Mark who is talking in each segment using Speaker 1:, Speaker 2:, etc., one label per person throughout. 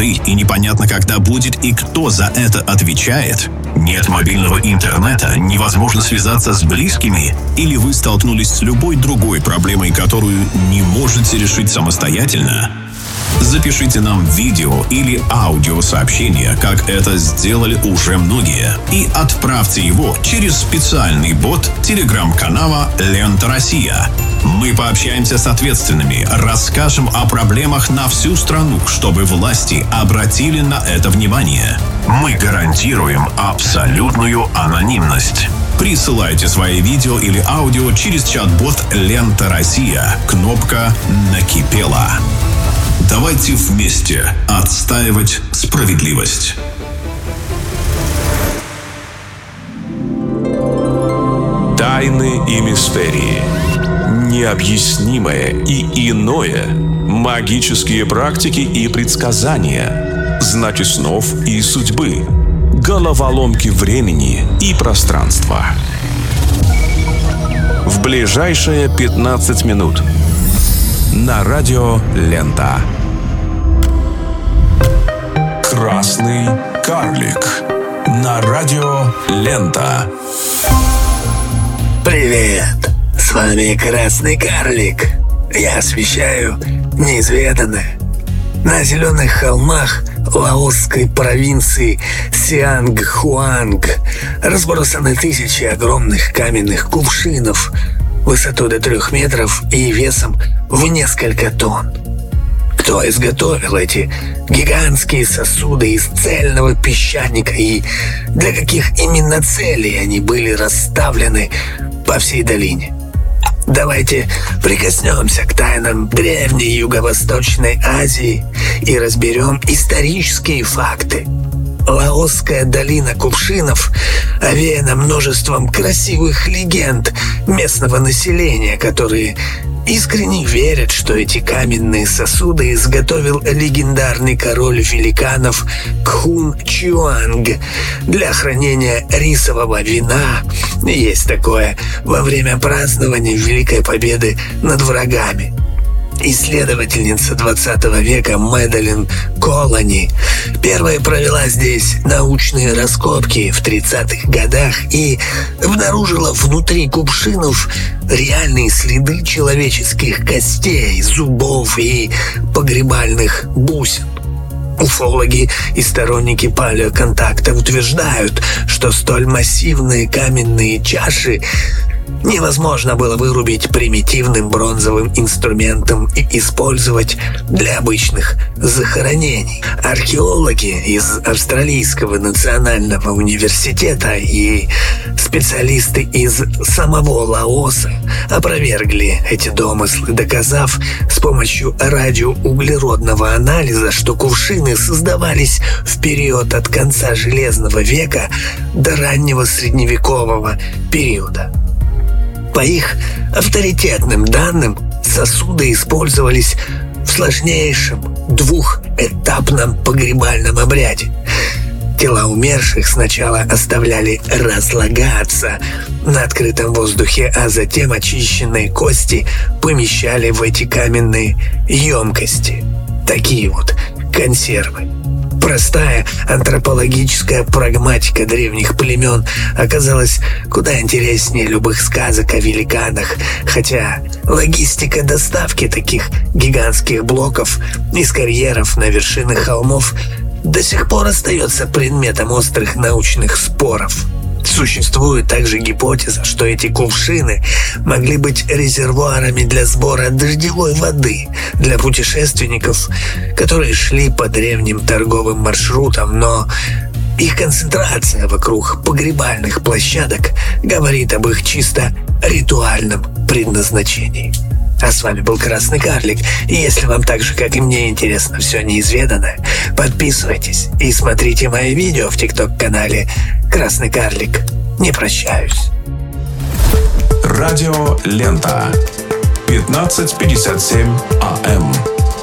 Speaker 1: воды и непонятно, когда будет и кто за это отвечает? Нет мобильного интернета, невозможно связаться с близкими? Или вы столкнулись с любой другой проблемой, которую не можете решить самостоятельно? Запишите нам видео или аудиосообщение, как это сделали уже многие, и отправьте его через специальный бот телеграм-канала «Лента Россия». Мы пообщаемся с ответственными, расскажем о проблемах на всю страну, чтобы власти обратили на это внимание. Мы гарантируем абсолютную анонимность. Присылайте свои видео или аудио через чат-бот «Лента Россия». Кнопка «Накипела». Давайте вместе отстаивать справедливость.
Speaker 2: Тайны и мистерии. Необъяснимое и иное. Магические практики и предсказания. Знаки снов и судьбы. Головоломки времени и пространства. В ближайшие 15 минут. На радио «Лента». Красный карлик. На радио «Лента».
Speaker 3: Привет! С вами Красный карлик. Я освещаю неизведанное. На зеленых холмах лаосской провинции Сиангхуанг разбросаны тысячи огромных каменных кувшинов высотой до 3 метров и весом в несколько тонн. Кто изготовил эти гигантские сосуды из цельного песчаника и для каких именно целей они были расставлены по всей долине? Давайте прикоснемся к тайнам древней Юго-Восточной Азии и разберем исторические факты. Лаосская долина кувшинов овеяна множеством красивых легенд местного населения, которые искренне верят, что эти каменные сосуды изготовил легендарный король великанов Кхун Чуанг для хранения рисового вина. Есть такое во время празднования Великой Победы над врагами. Исследовательница 20 века Мэдалин Колони первая провела здесь научные раскопки в 30-х годах и обнаружила внутри кувшинов реальные следы человеческих костей, зубов и погребальных бусин. Уфологи и сторонники палеоконтакта утверждают, что столь массивные каменные чаши невозможно было вырубить примитивным бронзовым инструментом и использовать для обычных захоронений. Археологи из Австралийского национального университета и специалисты из самого Лаоса опровергли эти домыслы, доказав с помощью радиоуглеродного анализа, что кувшины создавались в период от конца Железного века до раннего средневекового периода. По их авторитетным данным, сосуды использовались в сложнейшем двухэтапном погребальном обряде. Тела умерших сначала оставляли разлагаться на открытом воздухе, а затем очищенные кости помещали в эти каменные емкости. Такие вот консервы. Простая антропологическая прагматика древних племен оказалась куда интереснее любых сказок о великанах, хотя логистика доставки таких гигантских блоков из карьеров на вершины холмов до сих пор остается предметом острых научных споров. Существует также гипотеза, что эти кувшины могли быть резервуарами для сбора дождевой воды для путешественников, которые шли по древним торговым маршрутам, но их концентрация вокруг погребальных площадок говорит об их чисто ритуальном предназначении. А с вами был Красный карлик, и если вам так же, как и мне, интересно все неизведанное, подписывайтесь и смотрите мои видео в ТикТок-канале Красный карлик. Не прощаюсь.
Speaker 2: Радио «Лента». 15:57 АМ.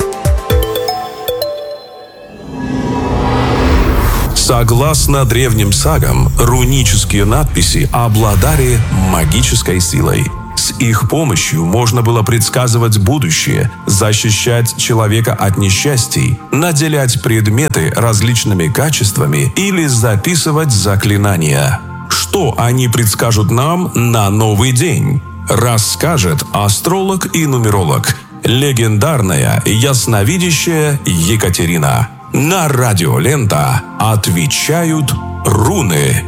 Speaker 2: Согласно древним сагам, рунические надписи обладали магической силой. С их помощью можно было предсказывать будущее, защищать человека от несчастий, наделять предметы различными качествами или записывать заклинания. Что они предскажут нам на новый день? Расскажет астролог и нумеролог, легендарная ясновидящая Екатерина. На радио «Лента» отвечают руны.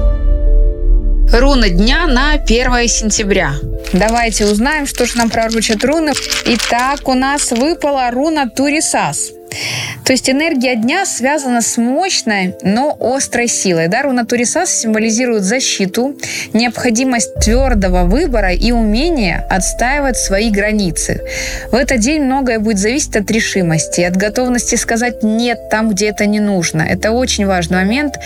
Speaker 4: Руна дня на 1 сентября. Давайте узнаем, что же нам пророчат руны. Итак, у нас выпала руна Турисас. То есть энергия дня связана с мощной, но острой силой. Да? Руна Турисас символизирует защиту, необходимость твердого выбора и умение отстаивать свои границы. В этот день многое будет зависеть от решимости, от готовности сказать «нет» там, где это не нужно. Это очень важный момент.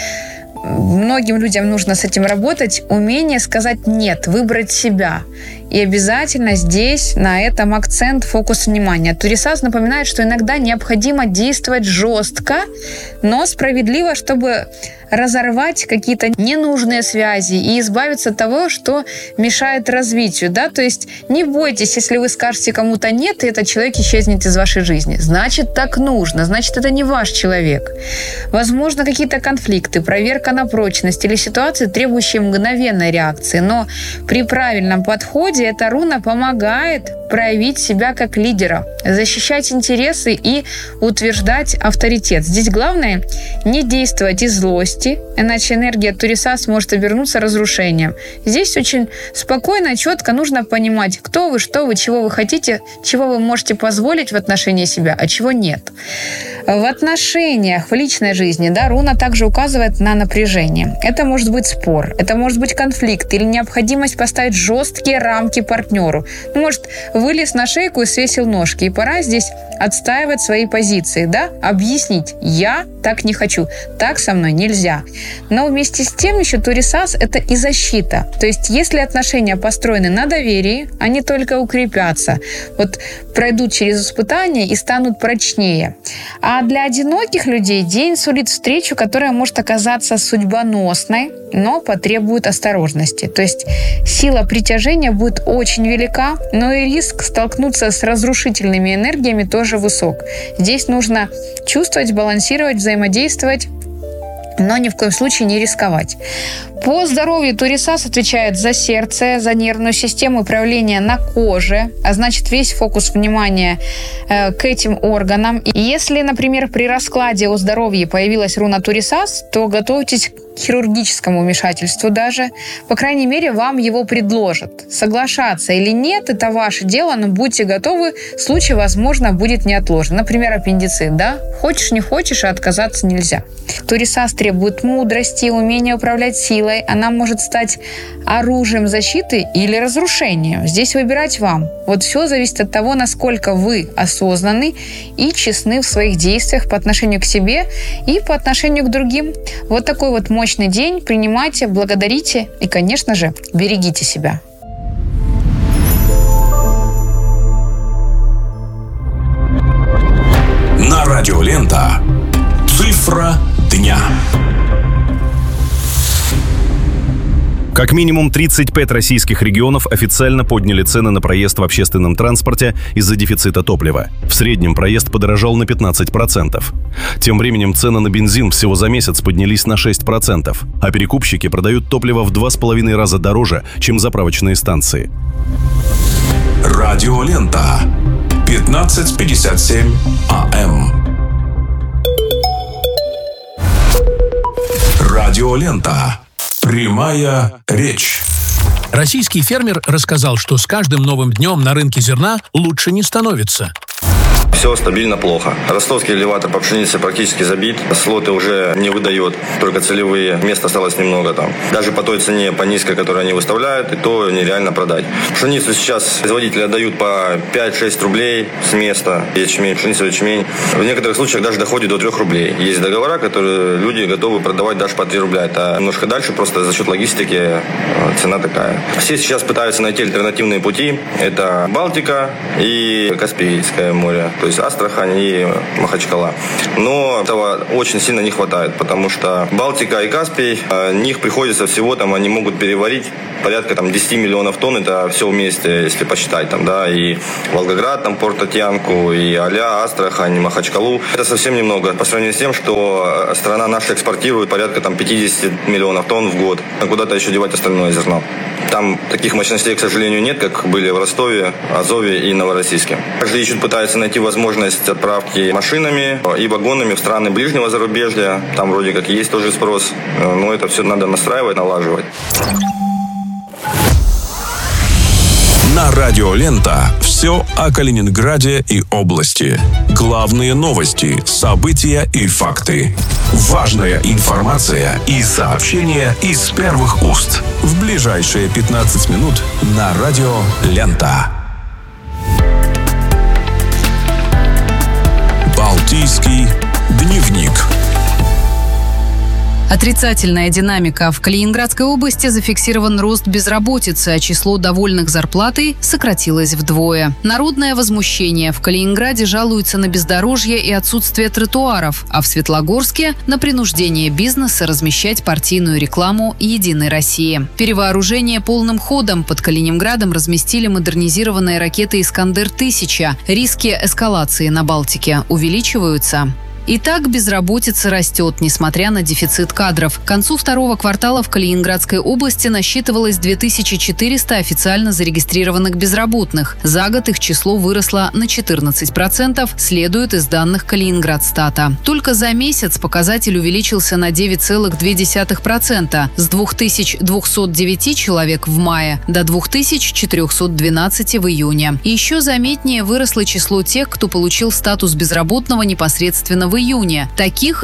Speaker 4: Многим людям нужно с этим работать. Умение сказать «нет», выбрать себя. И обязательно здесь на этом акцент, фокус внимания. Турисас напоминает, что иногда необходимо действовать жестко, но справедливо, чтобы разорвать какие-то ненужные связи и избавиться от того, что мешает развитию. Да? То есть не бойтесь, если вы скажете кому-то «нет», и этот человек исчезнет из вашей жизни. Значит, так нужно, значит, это не ваш человек. Возможно, какие-то конфликты, проверка на прочность или ситуации, требующие мгновенной реакции. Но при правильном подходе эта руна помогает проявить себя как лидера, защищать интересы и утверждать авторитет. Здесь главное не действовать из злости, иначе энергия Турисас может обернуться разрушением. Здесь очень спокойно, четко нужно понимать, кто вы, что вы, чего вы хотите, чего вы можете позволить в отношении себя, а чего нет. В отношениях, в личной жизни, да, руна также указывает на напряжение. Это может быть спор, это может быть конфликт или необходимость поставить жесткие рамки партнеру. Может, вылез на шейку и свесил ножки. И пора здесь отстаивать свои позиции, да? Объяснить: я так не хочу, так со мной нельзя. Но вместе с тем еще Турисас – это и защита. То есть, если отношения построены на доверии, они только укрепятся. Вот пройдут через испытания и станут прочнее. А для одиноких людей день сулит встречу, которая может оказаться судьбоносной, но потребует осторожности. То есть сила притяжения будет очень велика, но и риск столкнуться с разрушительными энергиями тоже высок. Здесь нужно чувствовать, балансировать, взаимодействовать, но ни в коем случае не рисковать. По здоровью Турисас отвечает за сердце, за нервную систему, управление на коже, а значит весь фокус внимания к этим органам. И если, например, при раскладе о здоровье появилась руна Турисас, то готовьтесь к хирургическому вмешательству даже. По крайней мере, вам его предложат. Соглашаться или нет, это ваше дело, но будьте готовы, случай, возможно, будет неотложен. Например, аппендицит, да? Хочешь, не хочешь, а отказаться нельзя. Турисас требует мудрости, умения управлять силой. Она может стать оружием защиты или разрушением. Здесь выбирать вам. Вот все зависит от того, насколько вы осознанны и честны в своих действиях по отношению к себе и по отношению к другим. Вот такой вот мощный день. Принимайте, благодарите и, конечно же, берегите себя.
Speaker 2: На радио «Лента» цифра дня.
Speaker 5: Как минимум 35 российских регионов официально подняли цены на проезд в общественном транспорте из-за дефицита топлива. В среднем проезд подорожал на 15%. Тем временем цены на бензин всего за месяц поднялись на 6%, а перекупщики продают топливо в 2,5 раза дороже, чем заправочные станции.
Speaker 2: Радио «Лента». 15:57 АМ. Радио «Лента». Прямая речь.
Speaker 6: Российский фермер рассказал, что с каждым новым днем на рынке зерна лучше не становится.
Speaker 7: Все стабильно плохо. Ростовский элеватор по пшенице практически забит. Слоты уже не выдает, только целевые. Места осталось немного там. Даже по той цене, по низкой, которую они выставляют, и то нереально продать. Пшеницу сейчас производители отдают по 5-6 рублей с места. Ячмень, пшеницу, ячмень. В некоторых случаях даже доходит до 3 рублей. Есть договора, которые люди готовы продавать даже по 3 рубля. Это немножко дальше, просто за счет логистики цена такая. Все сейчас пытаются найти альтернативные пути. Это Балтика и Каспийское море. То есть Астрахань и Махачкала. Но этого очень сильно не хватает, потому что Балтика и Каспий, них приходится всего, они могут переварить порядка 10 миллионов тонн, это все вместе, если посчитать, и Волгоград, порт Татьянку, и Аля, Астрахань, и Махачкалу. Это совсем немного по сравнению с тем, что страна наша экспортирует порядка 50 миллионов тонн в год. А куда-то еще девать остальное зерно. Там таких мощностей, к сожалению, нет, как были в Ростове, Азове и Новороссийске. Каждый ищет, пытается найти возможность отправки машинами и вагонами в страны ближнего зарубежья. Там вроде как есть тоже спрос, но это все надо настраивать, налаживать.
Speaker 2: На радио «Лента» все о Калининграде и области. Главные новости, события и факты. Важная информация и сообщения из первых уст. В ближайшие 15 минут на радио «Лента». Балтийский дневник.
Speaker 8: Отрицательная динамика. В Калининградской области зафиксирован рост безработицы, а число довольных зарплатой сократилось вдвое. Народное возмущение. В Калининграде жалуются на бездорожье и отсутствие тротуаров, а в Светлогорске – на принуждение бизнеса размещать партийную рекламу «Единой России». Перевооружение полным ходом. Под Калининградом разместили модернизированные ракеты «Искандер-1000». Риски эскалации на Балтике увеличиваются. Итак, безработица растет, несмотря на дефицит кадров. К концу второго квартала в Калининградской области насчитывалось 2400 официально зарегистрированных безработных. За год их число выросло на 14%, следует из данных Калининградстата. Только за месяц показатель увеличился на 9,2%, с 2209 человек в мае до 2412 в июне. И еще заметнее выросло число тех, кто получил статус безработного непосредственно в июне. Таких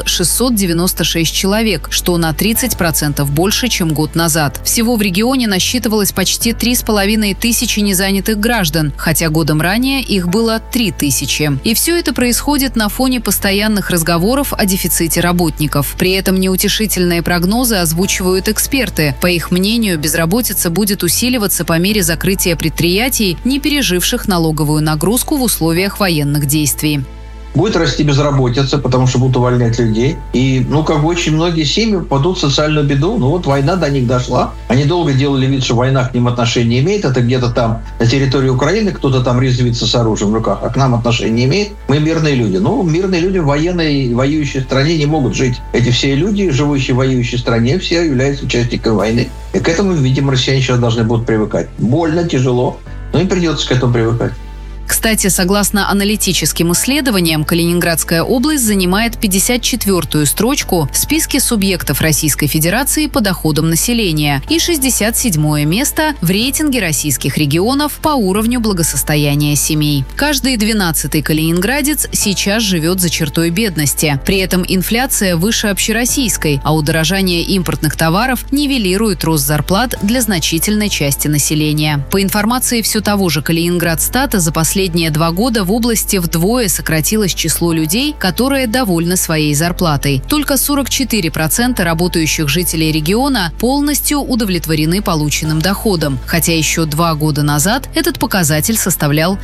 Speaker 8: 696 человек, что на 30% больше, чем год назад. Всего в регионе насчитывалось почти 3500 незанятых граждан, хотя годом ранее их было 3000. И все это происходит на фоне постоянных разговоров о дефиците работников. При этом неутешительные прогнозы озвучивают эксперты. По их мнению, безработица будет усиливаться по мере закрытия предприятий, не переживших налоговую нагрузку в условиях военных действий.
Speaker 9: Будет расти безработица, потому что будут увольнять людей. И, очень многие семьи попадут в социальную беду. Война до них дошла. Они долго делали вид, что война к ним отношения не имеет. Это где-то там на территории Украины кто-то там резвится с оружием в руках, а к нам отношения не имеет. Мы мирные люди. Мирные люди в военной воюющей стране не могут жить. Эти все люди, живущие в воюющей стране, все являются участниками войны. И к этому, видимо, россияне сейчас должны будут привыкать. Больно, тяжело, но им придется к этому привыкать.
Speaker 8: Кстати, согласно аналитическим исследованиям, Калининградская область занимает 54-ю строчку в списке субъектов Российской Федерации по доходам населения и 67-е место в рейтинге российских регионов по уровню благосостояния семей. Каждый 12-й калининградец сейчас живет за чертой бедности. При этом инфляция выше общероссийской, а удорожание импортных товаров нивелирует рост зарплат для значительной части населения. По информации все того же Калининградстата, за последние 2 года в области вдвое сократилось число людей, которые довольны своей зарплатой. Только 44% работающих жителей региона полностью удовлетворены полученным доходом, хотя еще 2 года назад этот показатель составлял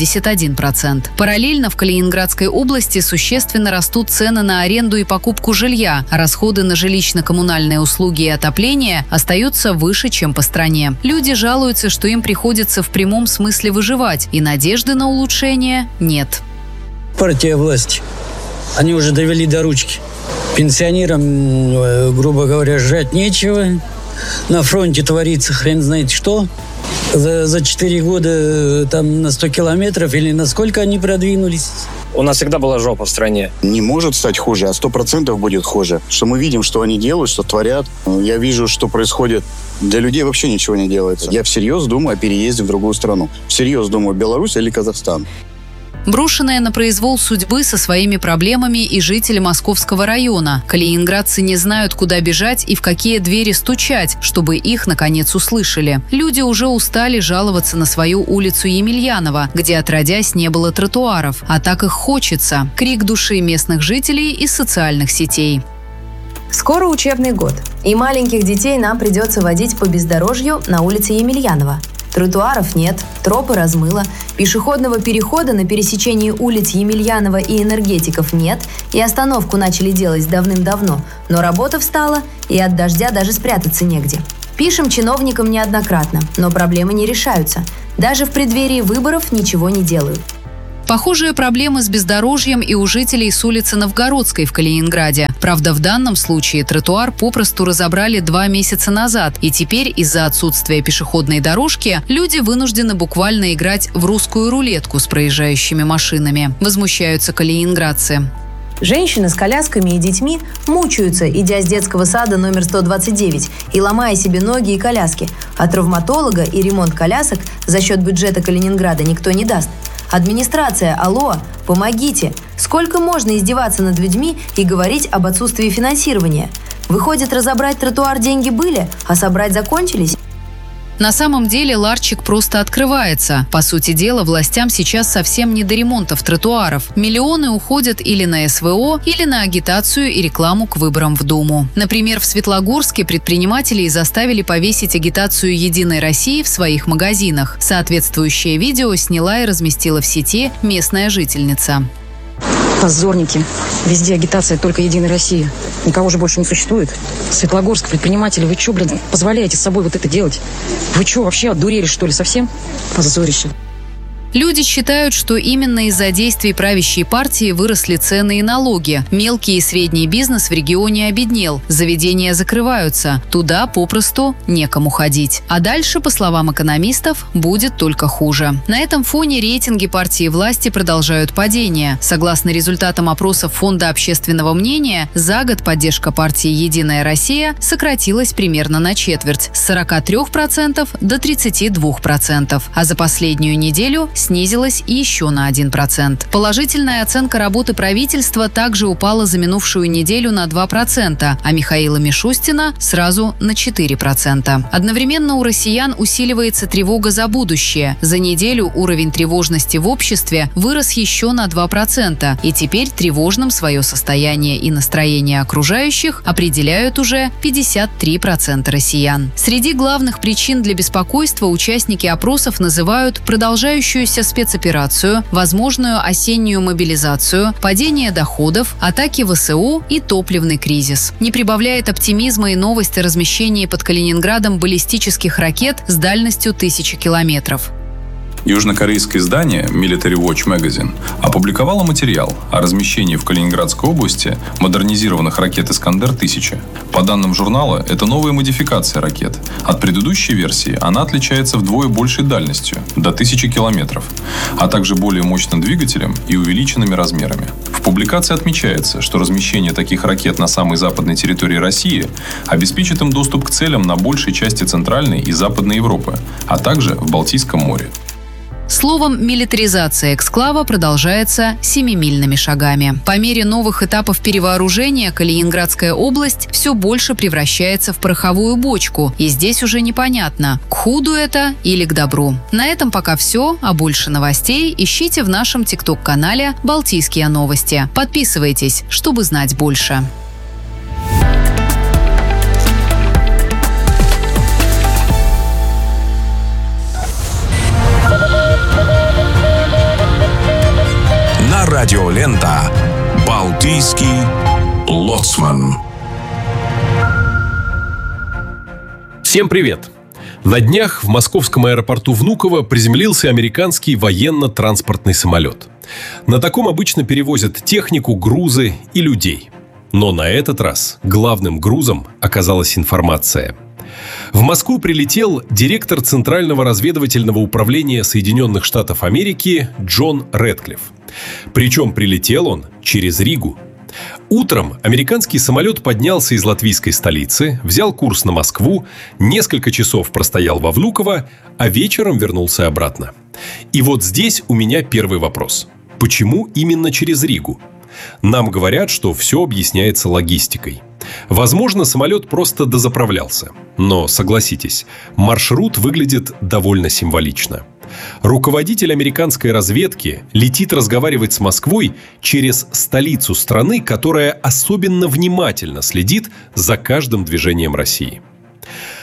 Speaker 8: 71%. Параллельно в Калининградской области существенно растут цены на аренду и покупку жилья, а расходы на жилищно-коммунальные услуги и отопление остаются выше, чем по стране. Люди жалуются, что им приходится в прямом смысле выживать, и надежды на улучшение нет.
Speaker 10: Партия власти. Они уже довели до ручки. Пенсионерам, грубо говоря, жрать нечего. На фронте творится хрен знает что. За 4 года там на 100 километров или на сколько они продвинулись.
Speaker 11: У нас всегда была жопа в стране.
Speaker 12: Не может стать хуже, а 100% будет хуже. Что мы видим, что они делают, что творят. Я вижу, что происходит. Для людей вообще ничего не делается. Я всерьез думаю о переезде в другую страну. Всерьез думаю, Беларусь или Казахстан.
Speaker 8: Брошенная на произвол судьбы со своими проблемами и жители Московского района. Калининградцы не знают, куда бежать и в какие двери стучать, чтобы их, наконец, услышали. Люди уже устали жаловаться на свою улицу Емельянова, где отродясь не было тротуаров. А так их хочется. Крик души местных жителей из социальных сетей.
Speaker 13: Скоро учебный год, и маленьких детей нам придется водить по бездорожью на улице Емельянова. Тротуаров нет, тропы размыло, пешеходного перехода на пересечении улиц Емельянова и Энергетиков нет, и остановку начали делать давным-давно, но работа встала, и от дождя даже спрятаться негде. Пишем чиновникам неоднократно, но проблемы не решаются. Даже в преддверии выборов ничего не делают.
Speaker 8: Похожие проблемы с бездорожьем и у жителей с улицы Новгородской в Калининграде. Правда, в данном случае тротуар попросту разобрали 2 месяца назад, и теперь из-за отсутствия пешеходной дорожки люди вынуждены буквально играть в русскую рулетку с проезжающими машинами. Возмущаются калининградцы.
Speaker 13: Женщины с колясками и детьми мучаются, идя с детского сада номер 129 и ломая себе ноги и коляски. А травматолога и ремонт колясок за счет бюджета Калининграда никто не даст. Администрация, алло, помогите! Сколько можно издеваться над людьми и говорить об отсутствии финансирования? Выходит, разобрать тротуар деньги были, а собрать закончились?
Speaker 8: На самом деле ларчик просто открывается. По сути дела, властям сейчас совсем не до ремонтов тротуаров. Миллионы уходят или на СВО, или на агитацию и рекламу к выборам в Думу. Например, в Светлогорске предпринимателей заставили повесить агитацию «Единой России» в своих магазинах. Соответствующее видео сняла и разместила в сети местная жительница.
Speaker 14: Позорники. Везде агитация только «Единой России». Никого же больше не существует. Светлогорск, предприниматели, вы что, позволяете с собой вот это делать? Вы что, вообще одурели, что ли, совсем? Позорище.
Speaker 8: Люди считают, что именно из-за действий правящей партии выросли цены и налоги. Мелкий и средний бизнес в регионе обеднел. Заведения закрываются. Туда попросту некому ходить. А дальше, по словам экономистов, будет только хуже. На этом фоне рейтинги партии власти продолжают падение. Согласно результатам опросов Фонда общественного мнения, за год поддержка партии «Единая Россия» сократилась примерно на четверть – с 43% до 32%. А за последнюю неделю снизилась еще на 1%. Положительная оценка работы правительства также упала за минувшую неделю на 2%, а Михаила Мишустина сразу на 4%. Одновременно у россиян усиливается тревога за будущее. За неделю уровень тревожности в обществе вырос еще на 2%, и теперь тревожным свое состояние и настроение окружающих определяют уже 53% россиян. Среди главных причин для беспокойства участники опросов называют продолжающуюся спецоперацию, возможную осеннюю мобилизацию, падение доходов, атаки ВСУ и топливный кризис. Не прибавляет оптимизма и новость о размещении под Калининградом баллистических ракет с дальностью 1000 километров.
Speaker 2: Южнокорейское издание Military Watch Magazine опубликовало материал о размещении в Калининградской области модернизированных ракет «Искандер-1000». По данным журнала, это новая модификация ракет. От предыдущей версии она отличается вдвое большей дальностью – до 1000 километров, а также более мощным двигателем и увеличенными размерами. В публикации отмечается, что размещение таких ракет на самой западной территории России обеспечит им доступ к целям на большей части Центральной и Западной Европы, а также в Балтийском море.
Speaker 8: Словом, милитаризация эксклава продолжается семимильными шагами. По мере новых этапов перевооружения Калининградская область все больше превращается в пороховую бочку, и здесь уже непонятно, к худу это или к добру. На этом пока все, а больше новостей ищите в нашем ТикТок-канале «Балтийские новости». Подписывайтесь, чтобы знать больше.
Speaker 2: Радиолента «Балтийский лоцман».
Speaker 15: Всем привет! На днях в московском аэропорту Внуково приземлился американский военно-транспортный самолет. На таком обычно перевозят технику, грузы и людей. Но на этот раз главным грузом оказалась информация. В Москву прилетел директор Центрального разведывательного управления Соединенных Штатов Америки Джон Рэдклифф. Причем прилетел он через Ригу. Утром американский самолет поднялся из латвийской столицы, взял курс на Москву, несколько часов простоял во Внуково, а вечером вернулся обратно. И вот здесь у меня первый вопрос. Почему именно через Ригу? Нам говорят, что все объясняется логистикой. Возможно, самолет просто дозаправлялся. Но, согласитесь, маршрут выглядит довольно символично. Руководитель американской разведки летит разговаривать с Москвой через столицу страны, которая особенно внимательно следит за каждым движением России.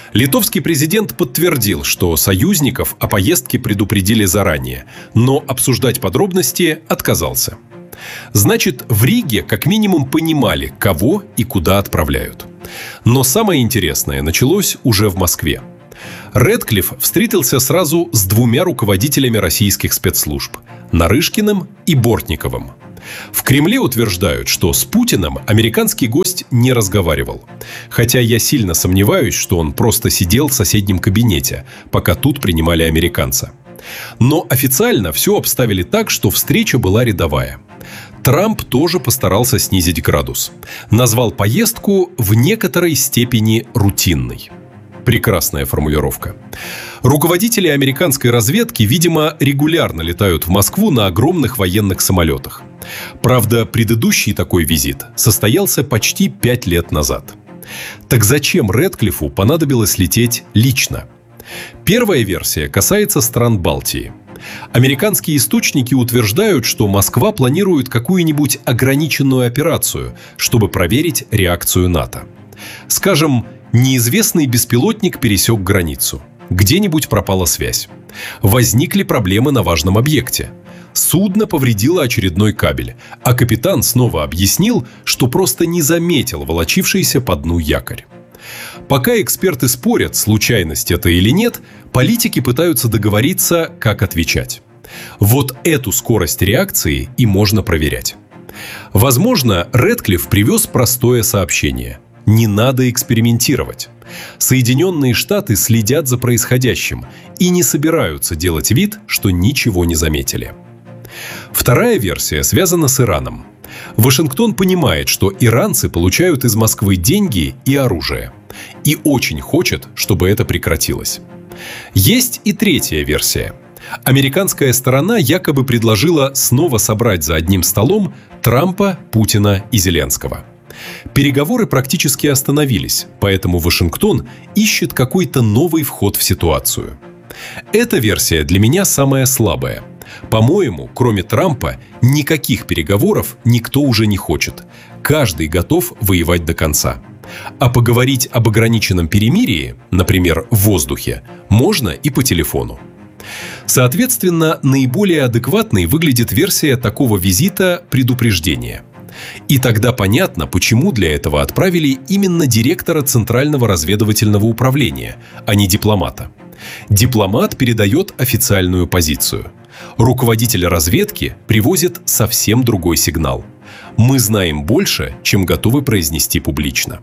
Speaker 15: Литовский президент подтвердил, что союзников о поездке предупредили заранее, но обсуждать подробности отказался. Значит, в Риге как минимум понимали, кого и куда отправляют. Но самое интересное началось уже в Москве. Рэдклифф встретился сразу с двумя руководителями российских спецслужб – Нарышкиным и Бортниковым. В Кремле утверждают, что с Путиным американский гость не разговаривал. Хотя я сильно сомневаюсь, что он просто сидел в соседнем кабинете, пока тут принимали американца. Но официально все обставили так, что встреча была рядовая. Трамп тоже постарался снизить градус. Назвал поездку в некоторой степени рутинной. Прекрасная формулировка. Руководители американской разведки, видимо, регулярно летают в Москву на огромных военных самолетах. Правда, предыдущий такой визит состоялся почти 5 лет назад. Так зачем Рэдклиффу понадобилось лететь лично? Первая версия касается стран Балтии. Американские источники утверждают, что Москва планирует какую-нибудь ограниченную операцию, чтобы проверить реакцию НАТО. Скажем, неизвестный беспилотник пересек границу. Где-нибудь пропала связь. Возникли проблемы на важном объекте. Судно повредило очередной кабель, а капитан снова объяснил, что просто не заметил волочившийся по дну якорь. Пока эксперты спорят, случайность это или нет, политики пытаются договориться, как отвечать. Вот эту скорость реакции и можно проверять. Возможно, Рэдклифф привез простое сообщение. Не надо экспериментировать. Соединенные Штаты следят за происходящим и не собираются делать вид, что ничего не заметили. Вторая версия связана с Ираном. Вашингтон понимает, что иранцы получают из Москвы деньги и оружие. И очень хочет, чтобы это прекратилось. Есть и третья версия. Американская сторона якобы предложила снова собрать за одним столом Трампа, Путина и Зеленского. Переговоры практически остановились, поэтому Вашингтон ищет какой-то новый вход в ситуацию. Эта версия для меня самая слабая. По-моему, кроме Трампа, никаких переговоров никто уже не хочет. Каждый готов воевать до конца. А поговорить об ограниченном перемирии, например, в воздухе, можно и по телефону. Соответственно, наиболее адекватной выглядит версия такого визита предупреждения. И тогда понятно, почему для этого отправили именно директора Центрального разведывательного управления, а не дипломата. Дипломат передает официальную позицию. Руководитель разведки привозит совсем другой сигнал. Мы знаем больше, чем готовы произнести публично.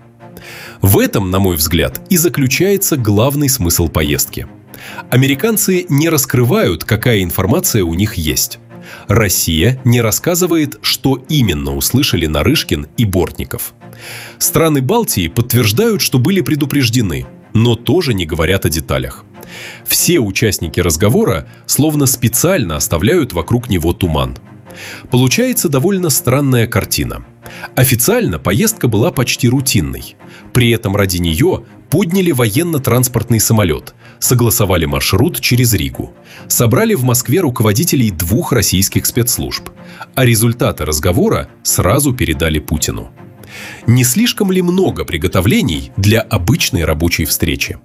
Speaker 15: В этом, на мой взгляд, и заключается главный смысл поездки. Американцы не раскрывают, какая информация у них есть. Россия не рассказывает, что именно услышали Нарышкин и Бортников. Страны Балтии подтверждают, что были предупреждены, но тоже не говорят о деталях. Все участники разговора словно специально оставляют вокруг него туман. Получается довольно странная картина. Официально поездка была почти рутинной. При этом ради нее подняли военно-транспортный самолет, согласовали маршрут через Ригу, собрали в Москве руководителей 2 российских спецслужб, а результаты разговора сразу передали Путину. Не слишком ли много приготовлений для обычной рабочей встречи?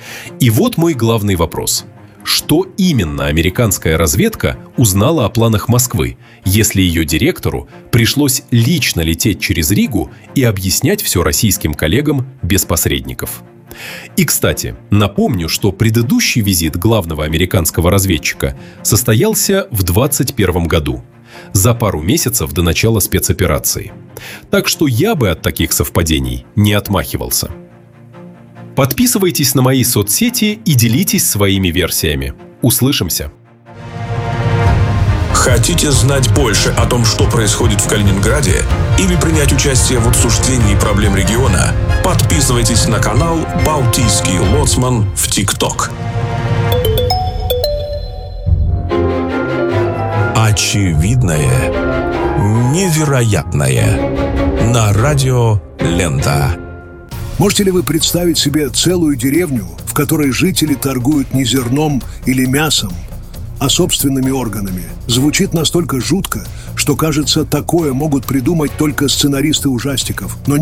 Speaker 15: И вот мой главный вопрос. Что именно американская разведка узнала о планах Москвы, если ее директору пришлось лично лететь через Ригу и объяснять все российским коллегам без посредников? И, кстати, напомню, что предыдущий визит главного американского разведчика состоялся в 2021 году, за пару месяцев до начала спецоперации. Так что я бы от таких совпадений не отмахивался. Подписывайтесь на мои соцсети и делитесь своими версиями. Услышимся!
Speaker 2: Хотите знать больше о том, что происходит в Калининграде? Или принять участие в обсуждении проблем региона? Подписывайтесь на канал «Балтийский лоцман» в ТикТок. Очевидное невероятное на радио «Лента».
Speaker 16: Можете ли вы представить себе целую деревню, в которой жители торгуют не зерном или мясом, а собственными органами? Звучит настолько жутко, что, кажется, такое могут придумать только сценаристы ужастиков. Но нет,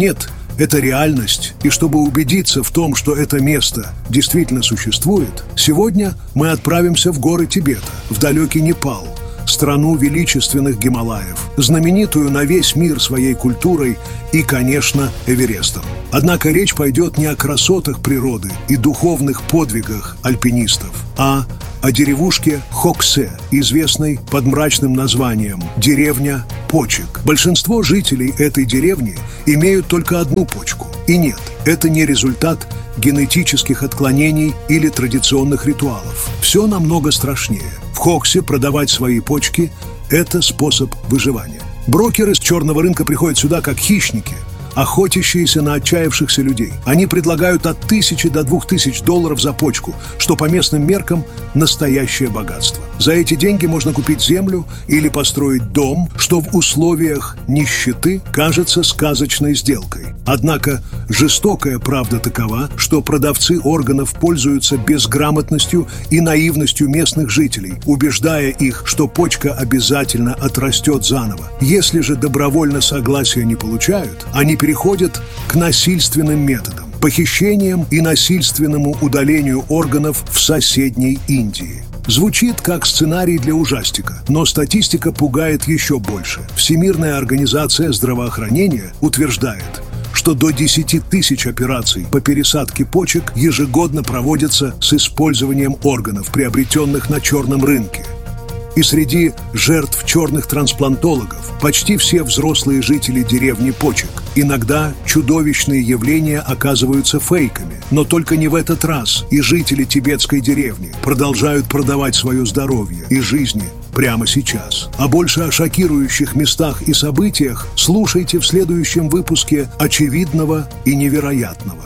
Speaker 16: это реальность, и чтобы убедиться в том, что это место действительно существует, сегодня мы отправимся в горы Тибета, в далекий Непал, страну величественных Гималаев, знаменитую на весь мир своей культурой и, конечно, Эверестом. Однако речь пойдет не о красотах природы и духовных подвигах альпинистов, а о деревушке Хоксе, известной под мрачным названием «Деревня почек». Большинство жителей этой деревни имеют только одну почку. И нет, это не результат генетических отклонений или традиционных ритуалов. Все намного страшнее. В Хоксе продавать свои почки – это способ выживания. Брокеры с черного рынка приходят сюда как хищники, охотящиеся на отчаявшихся людей. Они предлагают от $1000 до $2000 за почку, что по местным меркам настоящее богатство. За эти деньги можно купить землю или построить дом, что в условиях нищеты кажется сказочной сделкой. Однако жестокая правда такова, что продавцы органов пользуются безграмотностью и наивностью местных жителей, убеждая их, что почка обязательно отрастет заново. Если же добровольно согласия не получают, они переходят к насильственным методам, похищениям и насильственному удалению органов в соседней Индии. Звучит как сценарий для ужастика, но статистика пугает еще больше. Всемирная организация здравоохранения утверждает, что до 10 тысяч операций по пересадке почек ежегодно проводятся с использованием органов, приобретенных на черном рынке. И среди жертв черных трансплантологов почти все взрослые жители деревни почек. Иногда чудовищные явления оказываются фейками. Но только не в этот раз. И жители тибетской деревни продолжают продавать свое здоровье и жизни прямо сейчас. А больше о шокирующих местах и событиях слушайте в следующем выпуске «Очевидного и невероятного».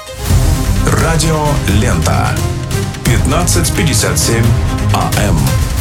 Speaker 2: Радио Лента. 1557 АМ.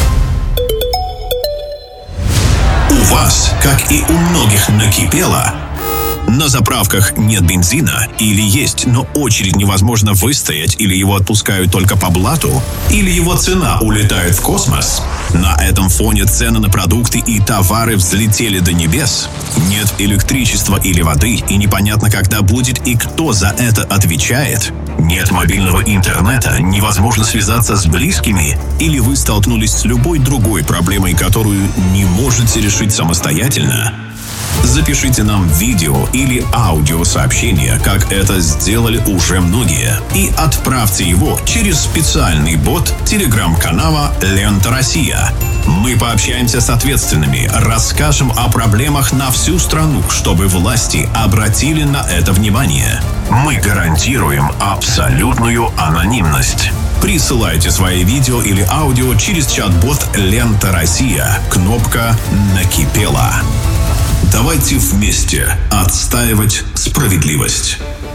Speaker 1: У вас, как и у многих, накипело? На заправках нет бензина или есть, но очередь невозможно выстоять, или его отпускают только по блату, или его цена улетает в космос? На этом фоне цены на продукты и товары взлетели до небес. Нет электричества или воды, и непонятно, когда будет и кто за это отвечает. Нет мобильного интернета, невозможно связаться с близкими, или вы столкнулись с любой другой проблемой, которую не можете решить самостоятельно? Запишите нам видео или аудиосообщение, как это сделали уже многие, и отправьте его через специальный бот телеграм-канала «Лента Россия». Мы пообщаемся с ответственными, расскажем о проблемах на всю страну, чтобы власти обратили на это внимание. Мы гарантируем абсолютную анонимность. Присылайте свои видео или аудио через чат-бот «Лента Россия». Кнопка «Накипело». Давайте вместе отстаивать справедливость.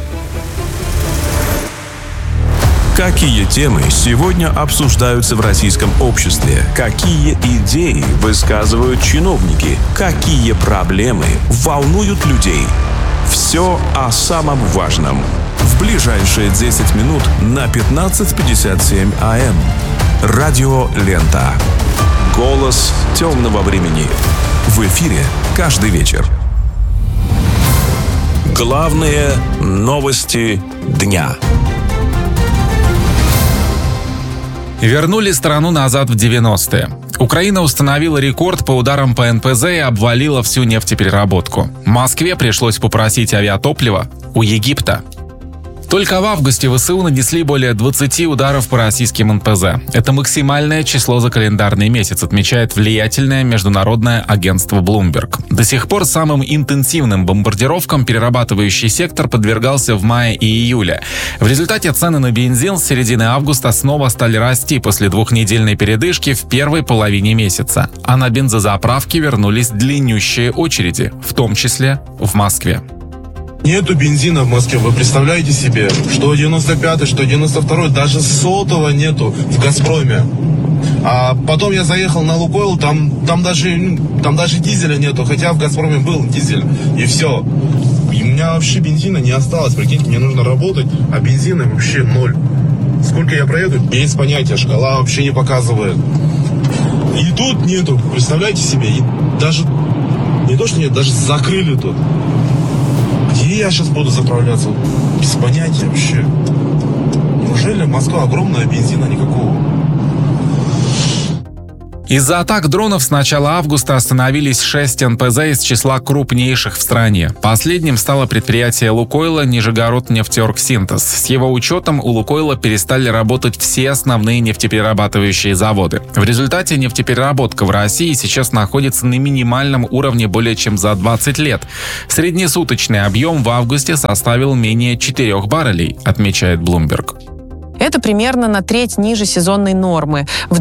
Speaker 2: Какие темы сегодня обсуждаются в российском обществе? Какие идеи высказывают чиновники? Какие проблемы волнуют людей? Все о самом важном. В ближайшие 10 минут на 1557 АМ. Радио Лента. Голос темного времени. В эфире каждый вечер. Главные новости дня.
Speaker 17: Вернули страну назад в 90-е. Украина установила рекорд по ударам по НПЗ и обвалила всю нефтепереработку. Москве пришлось попросить авиатопливо у Египта. Только в августе ВСУ нанесли более 20 ударов по российским НПЗ. Это максимальное число за календарный месяц, отмечает влиятельное международное агентство Bloomberg. До сих пор самым интенсивным бомбардировкам перерабатывающий сектор подвергался в мае и июле. В результате цены на бензин с середины августа снова стали расти после двухнедельной передышки в первой половине месяца. А на бензозаправки вернулись длиннющие очереди, в том числе в Москве.
Speaker 18: Нету бензина в Москве, вы представляете себе, что 95-й, что 92-й, даже сотого нету в «Газпроме». А потом я заехал на «Лукойл», там даже дизеля нету, хотя в «Газпроме» был дизель, и все. И у меня вообще бензина не осталось, прикиньте, мне нужно работать, а бензина вообще ноль. Сколько я проеду, без понятия, шкала вообще не показывает. И тут нету, представляете себе, и даже, не то что нет, даже закрыли тут. Где я сейчас буду заправляться? Без понятия вообще. Неужели Москва огромная, бензина никакого?
Speaker 17: Из-за атак дронов с начала августа остановились 6 НПЗ из числа крупнейших в стране. Последним стало предприятие «Лукойла» Нижегород-Нефтеоргсинтез. С его учетом у «Лукойла» перестали работать все основные нефтеперерабатывающие заводы. В результате нефтепереработка в России сейчас находится на минимальном уровне более чем за 20 лет. Среднесуточный объем в августе составил менее 4 баррелей, отмечает Bloomberg.
Speaker 19: Это примерно на треть ниже сезонной нормы. В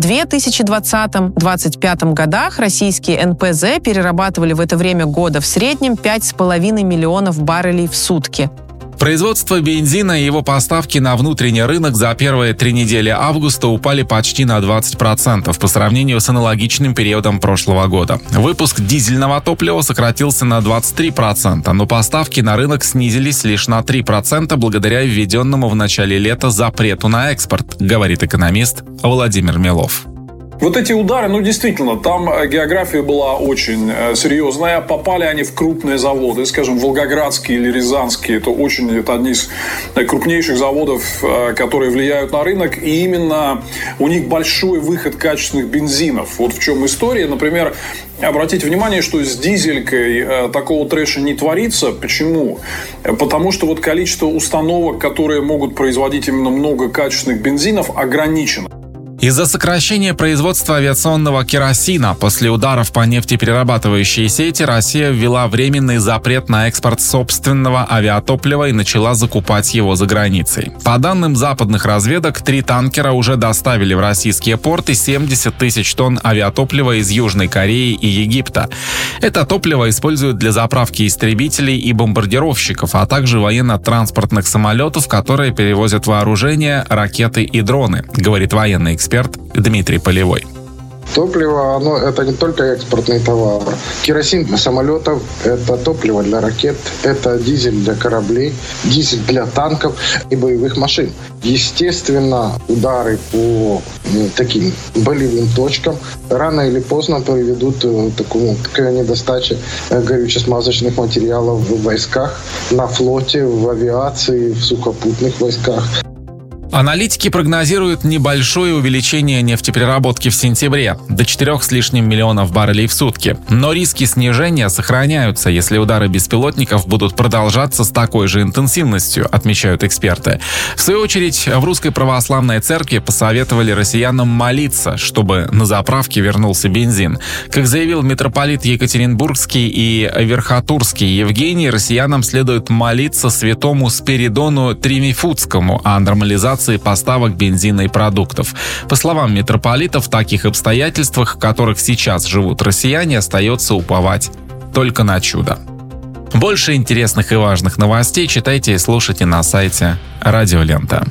Speaker 19: 2020-2025 годах российские НПЗ перерабатывали в это время года в среднем 5,5 миллионов баррелей в сутки.
Speaker 17: Производство бензина и его поставки на внутренний рынок за первые 3 недели августа упали почти на 20% по сравнению с аналогичным периодом прошлого года. Выпуск дизельного топлива сократился на 23%, но поставки на рынок снизились лишь на 3% благодаря введенному в начале лета запрету на экспорт, говорит экономист Владимир Милов.
Speaker 20: Вот эти удары, действительно, там география была очень серьезная. Попали они в крупные заводы, скажем, волгоградские или рязанские. Это одни из крупнейших заводов, которые влияют на рынок. И именно у них большой выход качественных бензинов. Вот в чем история. Например, обратите внимание, что с дизелькой такого трэша не творится. Почему? Потому что количество установок, которые могут производить именно много качественных бензинов, ограничено.
Speaker 17: Из-за сокращения производства авиационного керосина после ударов по нефтеперерабатывающей сети Россия ввела временный запрет на экспорт собственного авиатоплива и начала закупать его за границей. По данным западных разведок, 3 танкера уже доставили в российские порты 70 тысяч тонн авиатоплива из Южной Кореи и Египта. Это топливо используют для заправки истребителей и бомбардировщиков, а также военно-транспортных самолетов, которые перевозят вооружение, ракеты и дроны, говорит военный эксперт Дмитрий Полевой.
Speaker 21: Топливо, это не только экспортный товар. Керосин для самолетов, это топливо для ракет, это дизель для кораблей, дизель для танков и боевых машин. Естественно, удары по таким болевым точкам рано или поздно приведут к такой недостаче горюче-смазочных материалов в войсках, на флоте, в авиации, в сухопутных войсках.
Speaker 17: Аналитики прогнозируют небольшое увеличение нефтепереработки в сентябре до 4 с лишним миллионов баррелей в сутки. Но риски снижения сохраняются, если удары беспилотников будут продолжаться с такой же интенсивностью, отмечают эксперты. В свою очередь, в Русской Православной Церкви посоветовали россиянам молиться, чтобы на заправке вернулся бензин. Как заявил митрополит Екатеринбургский и Верхотурский Евгений, россиянам следует молиться святому Спиридону Тримифудскому о нормализации поставок бензина и продуктов. По словам митрополита, в таких обстоятельствах, в которых сейчас живут россияне, остается уповать только на чудо. Больше интересных и важных новостей читайте и слушайте на сайте Радио Лента.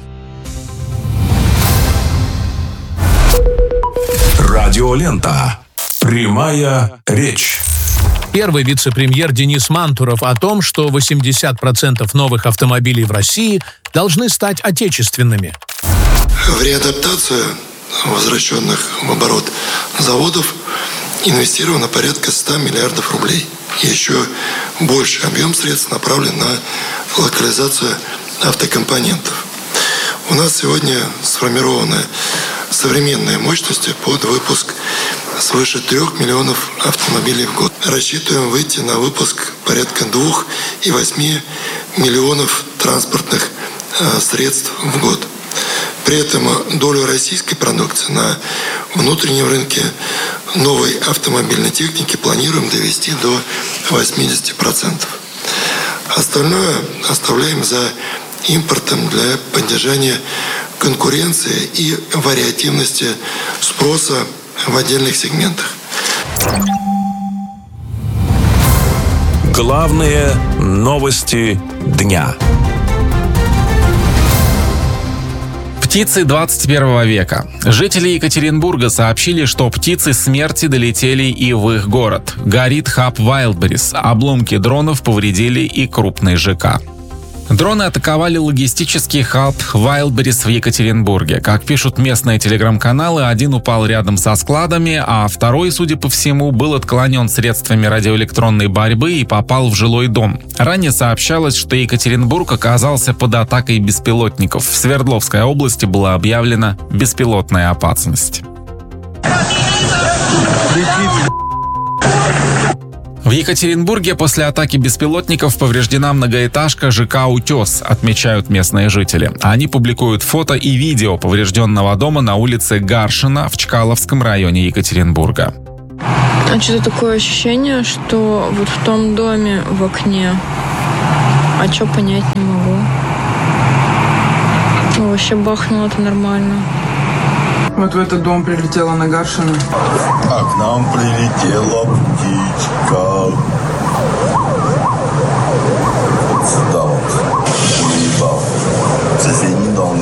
Speaker 2: Радио Лента. Прямая речь.
Speaker 6: Первый вице-премьер Денис Мантуров о том, что 80% новых автомобилей в России должны стать отечественными.
Speaker 22: В реадаптацию возвращенных в оборот заводов инвестировано порядка 100 миллиардов рублей. Еще больший объем средств направлен на локализацию автокомпонентов. У нас сегодня сформированы современные мощности под выпуск свыше 3 миллионов автомобилей в год. Рассчитываем выйти на выпуск порядка 2,8 миллионов транспортных средств в год. При этом долю российской продукции на внутреннем рынке новой автомобильной техники планируем довести до 80%. Остальное оставляем за импортом для поддержания конкуренции и вариативности спроса в отдельных сегментах.
Speaker 2: Главные новости дня.
Speaker 17: Птицы 21 века. Жители Екатеринбурга сообщили, что птицы смерти долетели и в их город. Горит хаб Wildberries. Обломки дронов повредили и крупный ЖК. Дроны атаковали логистический хаб Wildberries в Екатеринбурге. Как пишут местные телеграм-каналы, один упал рядом со складами, а второй, судя по всему, был отклонен средствами радиоэлектронной борьбы и попал в жилой дом. Ранее сообщалось, что Екатеринбург оказался под атакой беспилотников. В Свердловской области была объявлена беспилотная опасность. В Екатеринбурге после атаки беспилотников повреждена многоэтажка ЖК «Утес», отмечают местные жители. Они публикуют фото и видео поврежденного дома на улице Гаршина в Чкаловском районе Екатеринбурга.
Speaker 3: А что-то такое ощущение, что вот в том доме в окне, а что понять не могу. Ну, вообще бахнуло-то нормально.
Speaker 4: Вот в этот дом прилетела на Гаршина.
Speaker 23: А к нам прилетела птичка. Сюда вот. Уебал. Соседний дом.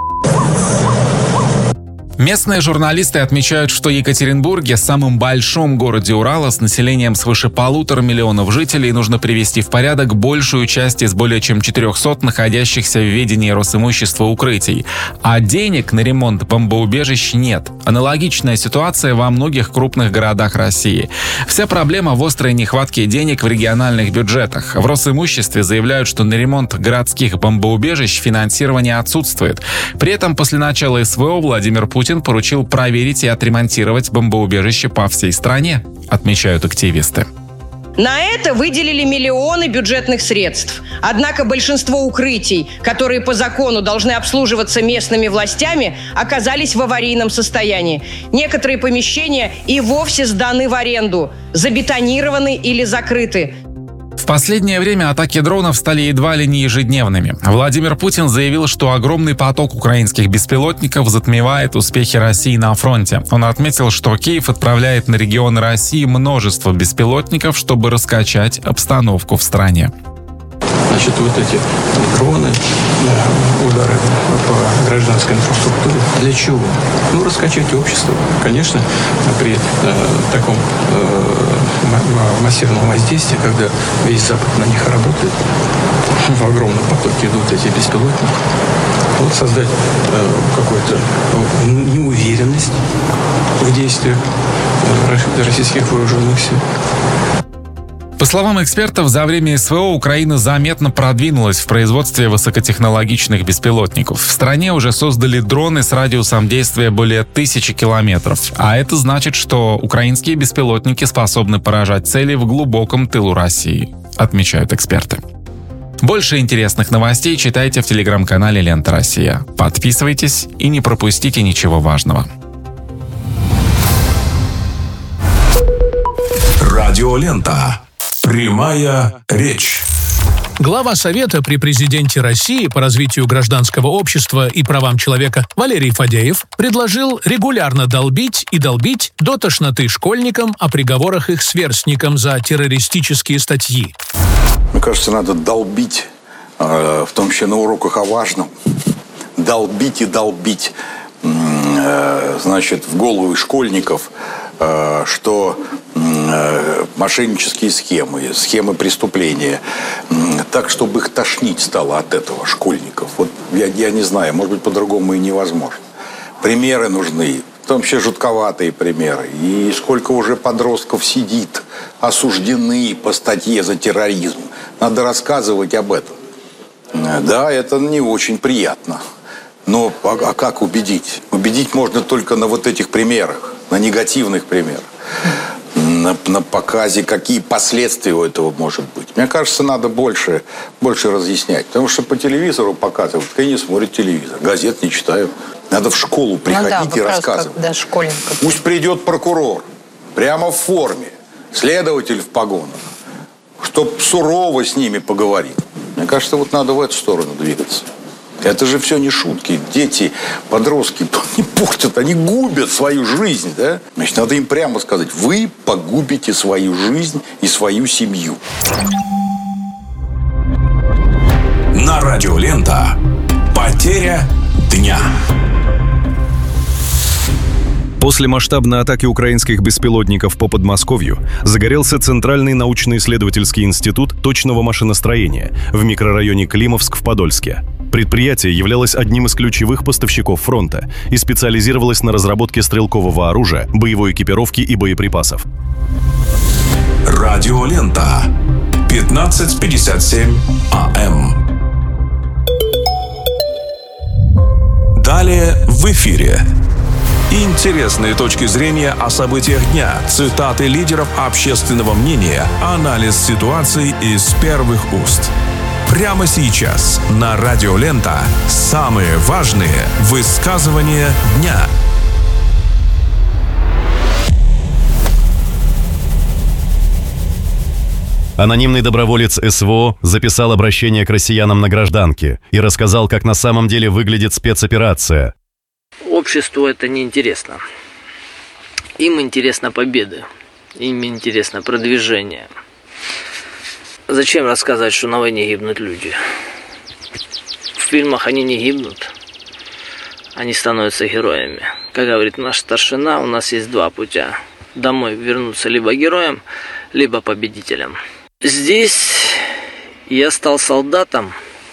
Speaker 17: Местные журналисты отмечают, что в Екатеринбурге, самом большом городе Урала с населением свыше 1,5 миллиона жителей, нужно привести в порядок большую часть из более чем 400 находящихся в ведении Росимущества укрытий. А денег на ремонт бомбоубежищ нет. Аналогичная ситуация во многих крупных городах России. Вся проблема в острой нехватке денег в региональных бюджетах. В Росимуществе заявляют, что на ремонт городских бомбоубежищ финансирование отсутствует. При этом после начала СВО Владимир Путин поручил проверить и отремонтировать бомбоубежища по всей стране, отмечают активисты.
Speaker 24: На это выделили миллионы бюджетных средств. Однако большинство укрытий, которые по закону должны обслуживаться местными властями, оказались в аварийном состоянии. Некоторые помещения и вовсе сданы в аренду, забетонированы или закрыты.
Speaker 17: В последнее время атаки дронов стали едва ли не ежедневными. Владимир Путин заявил, что огромный поток украинских беспилотников затмевает успехи России на фронте. Он отметил, что Киев отправляет на регионы России множество беспилотников, чтобы раскачать обстановку в стране.
Speaker 25: Значит, вот эти дроны, удары по гражданской инфраструктуре. Для чего? Ну, раскачать общество. Конечно, при таком массивном воздействии, когда весь Запад на них работает, в огромном потоке идут эти беспилотники. Вот создать какую-то неуверенность в действиях российских вооруженных сил.
Speaker 17: По словам экспертов, за время СВО Украина заметно продвинулась в производстве высокотехнологичных беспилотников. В стране уже создали дроны с радиусом действия более 1000 километров. А это значит, что украинские беспилотники способны поражать цели в глубоком тылу России, отмечают эксперты. Больше интересных новостей читайте в телеграм-канале «Лента Россия». Подписывайтесь и не пропустите ничего важного.
Speaker 2: Радиолента. Прямая речь.
Speaker 6: Глава Совета при президенте России по развитию гражданского общества и правам человека Валерий Фадеев предложил регулярно долбить до тошноты школьникам о приговорах их сверстникам за террористические статьи.
Speaker 26: Мне кажется, надо долбить, в том числе на уроках о важном, долбить и долбить, значит, в головы школьников, что мошеннические схемы преступления, так, чтобы их тошнить стало от этого, школьников. Вот я не знаю, может быть, по-другому и невозможно. Примеры нужны, в том числе жутковатые примеры. И сколько уже подростков сидит, осуждены по статье за терроризм. Надо рассказывать об этом. Да, это не очень приятно. Но а как убедить? Убедить можно только на вот этих примерах, на негативных примерах. На показе, какие последствия у этого может быть. Мне кажется, надо больше разъяснять. Потому что по телевизору показывают, я не смотрю телевизор, газет не читаю. Надо в школу приходить и рассказывать. Пусть придет прокурор, прямо в форме, следователь в погонах, чтоб сурово с ними поговорил. Мне кажется, вот надо в эту сторону двигаться. Это же все не шутки. Дети, подростки, они портят, они губят свою жизнь, да? Значит, надо им прямо сказать, вы погубите свою жизнь и свою семью.
Speaker 2: На радио «Лента». Потеря дня.
Speaker 5: После масштабной атаки украинских беспилотников по Подмосковью загорелся Центральный научно-исследовательский институт точного машиностроения в микрорайоне Климовск в Подольске. Предприятие являлось одним из ключевых поставщиков фронта и специализировалось на разработке стрелкового оружия, боевой экипировки и боеприпасов.
Speaker 2: Радиолента. 15:57 АМ. Далее в эфире. Интересные точки зрения о событиях дня, цитаты лидеров общественного мнения, анализ ситуации из первых уст. Прямо сейчас на Радиолента самые важные высказывания дня.
Speaker 7: Анонимный доброволец СВО записал обращение к россиянам на гражданке и рассказал, как на самом деле выглядит спецоперация.
Speaker 9: Обществу это не интересно. Им интересна победа, им интересно продвижение. Зачем рассказывать, что на войне гибнут люди? В фильмах они не гибнут, они становятся героями. Как говорит наш старшина, у нас есть два путя. Домой вернуться либо героем, либо победителем. Здесь я стал солдатом,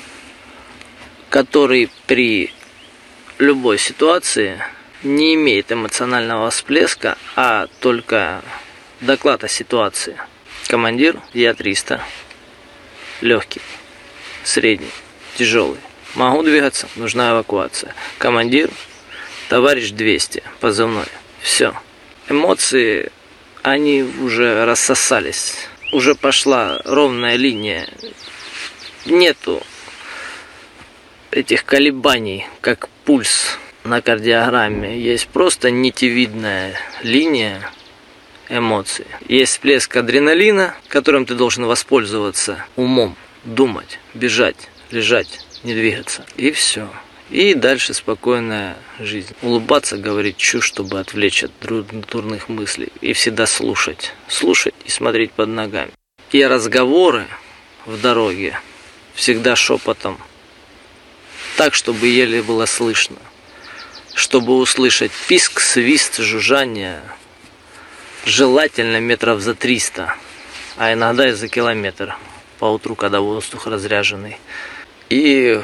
Speaker 9: который при любой ситуации не имеет эмоционального всплеска, а только доклад о ситуации. Командир, я 300, легкий, средний, тяжелый. Могу двигаться, нужна эвакуация. Командир, товарищ 200, позывной. Все. Эмоции, они уже рассосались. Уже пошла ровная линия. Нету этих колебаний, как пульс на кардиограмме. Есть просто нитевидная линия эмоций. Есть всплеск адреналина, которым ты должен воспользоваться умом, думать, бежать, лежать, не двигаться. И все. И дальше спокойная жизнь. Улыбаться, говорить чушь, чтобы отвлечь от дурных мыслей. И всегда слушать. Слушать и смотреть под ногами. И разговоры в дороге всегда шепотом. Так, чтобы еле было слышно. Чтобы услышать писк, свист, жужжание. Желательно метров за 300. А иногда и за километр. По утру, когда воздух разряженный. И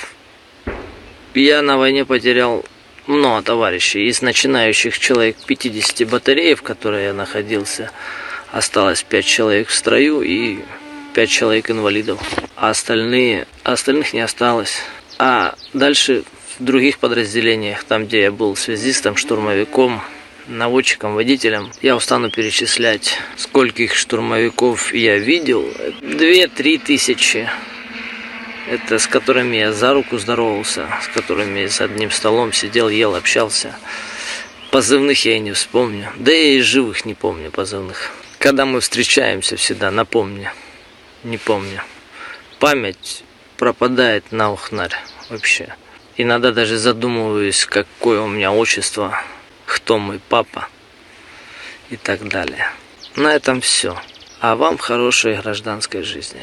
Speaker 9: я на войне потерял много товарищей. Из начинающих человек 50 батарей, в которой я находился, осталось 5 человек в строю и 5 человек инвалидов. А остальных не осталось. А дальше в других подразделениях, там, где я был связистом, штурмовиком, наводчиком, водителем, я устану перечислять, скольких штурмовиков я видел. 2-3 тысячи. Это с которыми я за руку здоровался, с которыми за одним столом сидел, ел, общался. Позывных я и не вспомню. Да я и живых не помню позывных. Когда мы встречаемся всегда, напомни. Не помню. Память пропадает на ухнарь вообще. Иногда даже задумываюсь, какое у меня отчество, кто мой папа и так далее. На этом все. А вам хорошей гражданской жизни.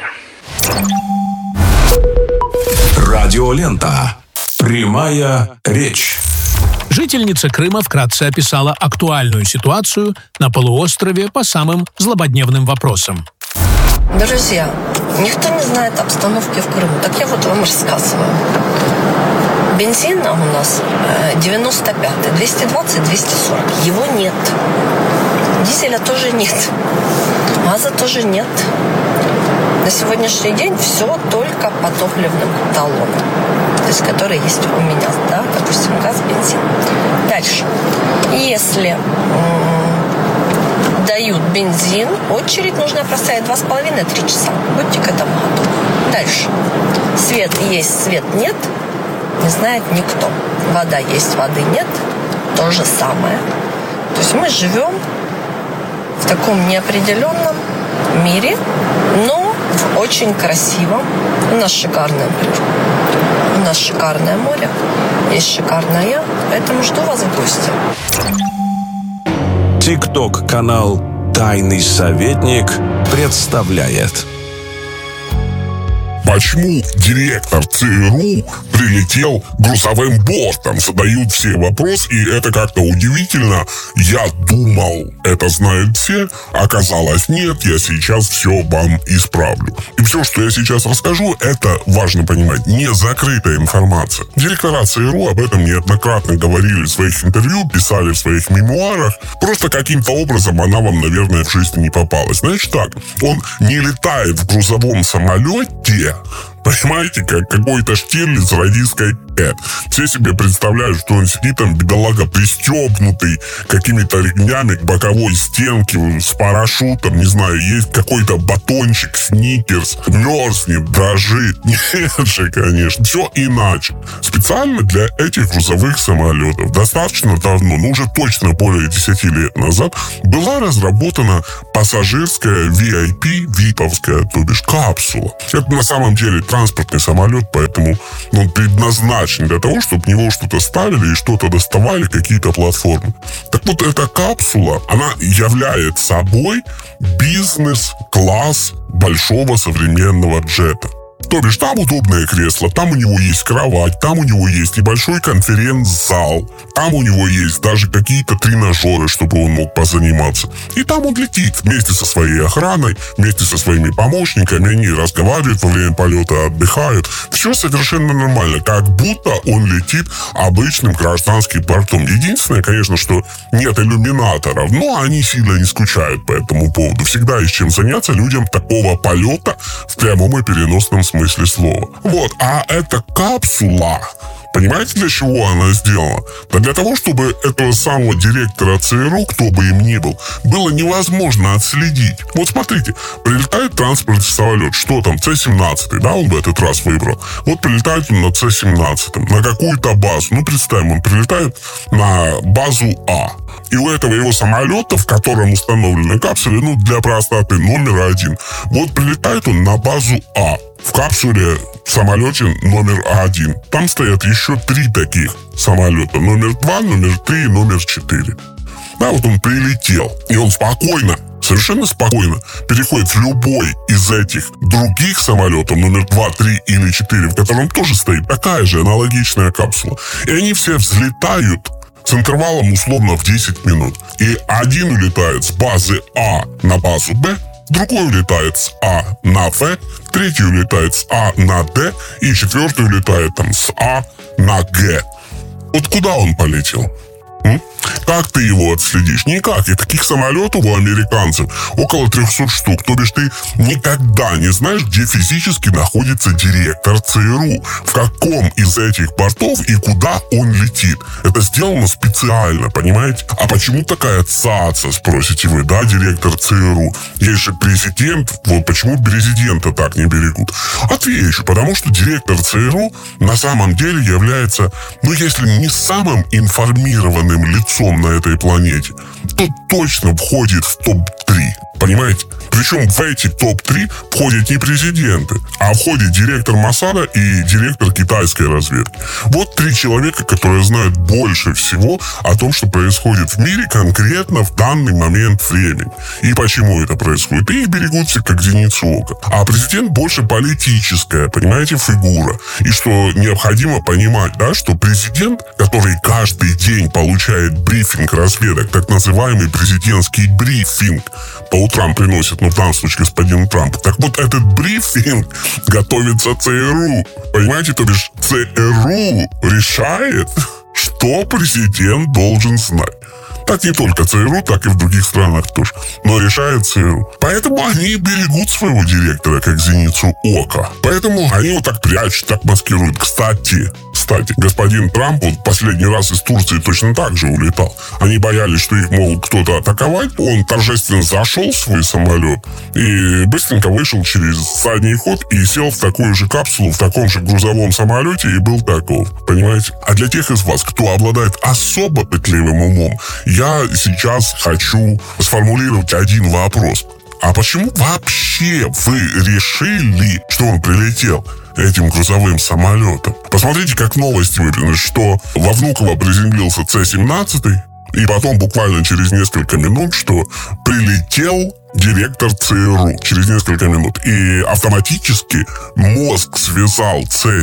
Speaker 2: Радиолента. Прямая речь.
Speaker 6: Жительница Крыма вкратце описала актуальную ситуацию на полуострове по самым злободневным вопросам.
Speaker 10: Друзья, никто не знает обстановки в Крыму. Так я вот вам рассказываю. Бензина у нас 95-й, 220-240. Его нет. Дизеля тоже нет. Газа тоже нет. На сегодняшний день все только по топливным талонам, то есть которые есть у меня, да, допустим, газ, бензин. Дальше. Если дают бензин, очередь нужно простоять 2,5-3 часа. Будьте к этому готовы. Дальше. Свет есть, свет нет, не знает никто. Вода есть, воды нет, то же самое. То есть мы живем в таком неопределенном мире, но в очень красивом. У нас шикарная природа. У нас шикарное море. Есть шикарная я. Поэтому жду вас в гости.
Speaker 2: ТикТок-канал «Тайный советник» представляет.
Speaker 8: почему директор ЦРУ прилетел грузовым бортом? Задают все вопрос, и это как-то удивительно. Я думал, это знают все, оказалось нет, я сейчас все вам исправлю. И все, что я сейчас расскажу, это, важно понимать, не закрытая информация. Директора ЦРУ об этом неоднократно говорили в своих интервью, писали в своих мемуарах. Просто каким-то образом она вам, наверное, в жизни не попалась. Значит так, он не летает в грузовом самолете, понимаете, как какой-то Штирлиц радистской Кэт. Все себе представляют, что он сидит там, бедолага, пристегнутый какими-то ремнями к боковой стенке, с парашютом, не знаю, есть какой-то батончик, сникерс, мерзнет, дрожит. Нет же, конечно, все иначе. Специально для этих грузовых самолетов достаточно давно, ну уже точно более 10 лет назад, была разработана пассажирская VIP, виповская, то бишь капсула. Это на самом деле транспортный самолет, поэтому он предназначен для того, чтобы в него что-то ставили и что-то доставали, какие-то платформы. Так вот, эта капсула, она является собой бизнес-класс большого современного джета. То бишь, там удобное кресло, там у него есть кровать, там у него есть небольшой конференц-зал, там у него есть даже какие-то тренажеры, чтобы он мог позаниматься. И там он летит вместе со своей охраной, вместе со своими помощниками, они разговаривают во время полета, отдыхают. Все совершенно нормально, как будто он летит обычным гражданским бортом. Единственное, конечно, что нет иллюминаторов, но они сильно не скучают по этому поводу. Всегда есть чем заняться людям такого полета в прямом и переносном смысле слова. Вот, а эта капсула, понимаете, для чего она сделана? Да для того, чтобы этого самого директора ЦРУ, кто бы им ни был, было невозможно отследить. Вот смотрите, прилетает транспортный самолет, что там, С-17, да, он в этот раз выбрал. Вот прилетает он на С-17, на какую-то базу. Ну, представим, он прилетает на базу А. И у этого его самолета, в котором установлена капсула, ну, для простоты, номер 1. Вот прилетает он на базу А. В капсуле, в самолете номер 1. Там стоят еще 3 таких самолета. Номер 2, номер 3 и номер 4. Да, вот он прилетел. И он спокойно, совершенно спокойно переходит в любой из этих других самолетов, номер 2, 3 или 4, в котором тоже стоит такая же аналогичная капсула. И они все взлетают с интервалом условно в 10 минут. И один улетает с базы А на базу Б, другой улетает с А на В, третий улетает с А на Д, и четвертый улетает там с А на Г. Вот куда он полетел? Как ты его отследишь? Никак. И таких самолетов у американцев около 300 штук. То бишь ты никогда не знаешь, где физически находится директор ЦРУ, в каком из этих бортов и куда он летит. Это сделано специально, понимаете? А почему такая цаца, спросите вы, да, директор ЦРУ? Есть же президент, вот почему президента так не берегут? Отвечу, потому что директор ЦРУ на самом деле является, ну, если не самым информированным лицом на этой планете, то точно входит в топ-3. Понимаете? Причем в эти топ-3 входят не президенты, а входит директор Моссада и директор китайской разведки. Вот 3 человека, которые знают больше всего о том, что происходит в мире конкретно в данный момент времени. И почему это происходит. И их берегут все как зеницу ока. А президент больше политическая, понимаете, фигура. И что необходимо понимать, да, что президент, который каждый день получает брифинг разведок, так называемый президентский брифинг, по утрам приносит, ну, в данном случае, господин Трамп. Так вот, этот брифинг готовится ЦРУ. Понимаете, то бишь ЦРУ решает, что президент должен знать. Так не только ЦРУ, так и в других странах тоже. Но решает ЦРУ. Поэтому они берегут своего директора как зеницу ока. Поэтому они его так прячут, так маскируют. Кстати, господин Трамп вот последний раз из Турции точно так же улетал. Они боялись, что их могут кто-то атаковать. Он торжественно зашел в свой самолет и быстренько вышел через задний ход и сел в такую же капсулу, в таком же грузовом самолете и был таков. Понимаете? А для тех из вас, кто обладает особо пытливым умом, я сейчас хочу сформулировать один вопрос. А почему вообще вы решили, что он прилетел этим грузовым самолетом? Посмотрите, как новости выписаны, что во Внуково приземлился С-17, и потом буквально через несколько минут, что прилетел директор ЦРУ через несколько минут. И автоматически мозг связал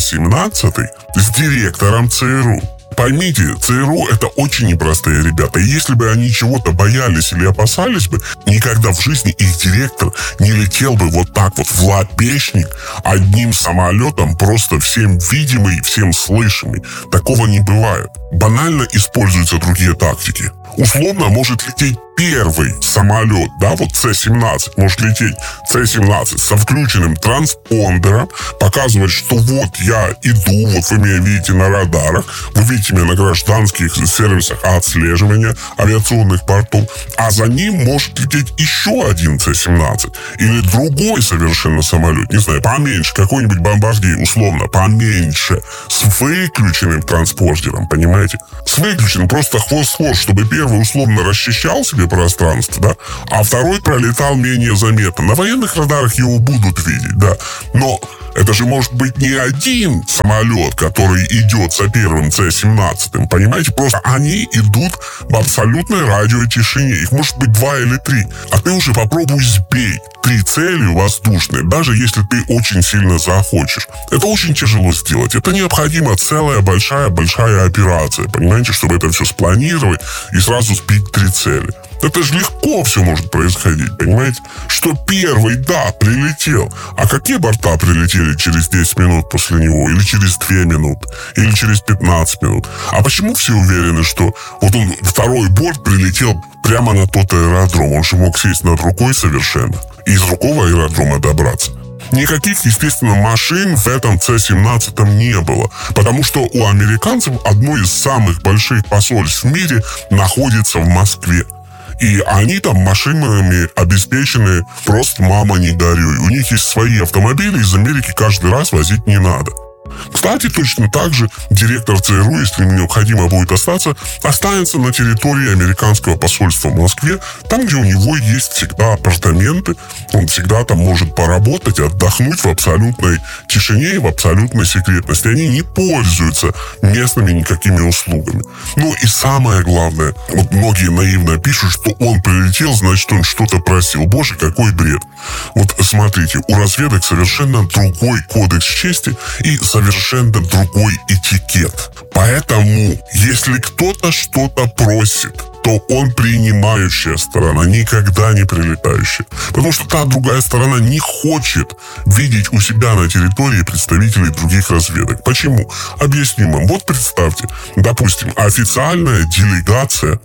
Speaker 8: С-17 с директором ЦРУ. Поймите, ЦРУ — это очень непростые ребята. И если бы они чего-то боялись или опасались бы, никогда в жизни их директор не летел бы вот так вот в лапешник одним самолетом, просто всем видимый, всем слышимый. Такого не бывает. Банально используются другие тактики. Условно может лететь первый самолет, да, вот С-17, может лететь С-17 со включенным транспондером, показывать, что вот я иду, вот вы меня видите на радарах, вы видите меня на гражданских сервисах отслеживания авиационных бортов, а за ним может лететь еще один С-17 или другой совершенно самолет, не знаю, поменьше, какой-нибудь бомбардир, условно, поменьше, с выключенным транспондером, понимаете? С выключенным, просто хвост-хвост, чтобы первый условно расчищал себе пространство, да, а второй пролетал менее заметно. На военных радарах его будут видеть, да, но это же может быть не один самолет, который идет за первым С-17, понимаете? Просто они идут в абсолютной радиотишине. Их может быть 2 или 3. А ты уже попробуй сбей 3 цели воздушные, даже если ты очень сильно захочешь. Это очень тяжело сделать. Это необходима целая большая операция, понимаете, чтобы это все спланировать и сразу сбить 3 цели. Это же легко все может происходить, понимаете? Что первый, да, прилетел. А какие борта прилетели через 10 минут после него? Или через 2 минуты? Или через 15 минут? А почему все уверены, что вот он, второй борт прилетел прямо на тот аэродром? Он же мог сесть над рукой совершенно. И из другого аэродрома добраться. Никаких, естественно, машин в этом С-17 не было. Потому что у американцев одно из самых больших посольств в мире находится в Москве. И они там машинами обеспечены просто мама не горюй. У них есть свои автомобили, из Америки каждый раз возить не надо. Кстати, точно так же директор ЦРУ, если ему необходимо будет остаться, останется на территории американского посольства в Москве, там, где у него есть всегда апартаменты, он всегда там может поработать, отдохнуть в абсолютной тишине и в абсолютной секретности. Они не пользуются местными никакими услугами. Ну и самое главное, вот многие наивно пишут, что он прилетел, значит, он что-то просил. Боже, какой бред. Вот смотрите, у разведок совершенно другой кодекс чести и совершенно другой этикет. Поэтому, если кто-то что-то просит, то он принимающая сторона, никогда не прилетающая. Потому что та другая сторона не хочет видеть у себя на территории представителей других разведок. Почему? Объясним вам. Вот представьте, допустим, официальная делегация